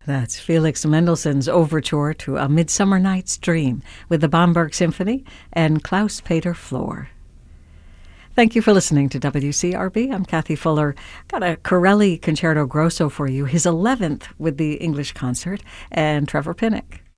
That's Felix Mendelssohn's overture to A Midsummer Night's Dream with the Bamberg Symphony and Klaus-Peter Flohr. Thank you for listening to WCRB. I'm Kathy Fuller. Got a Corelli Concerto Grosso for you, his 11th with the English Concert, and Trevor Pinnock.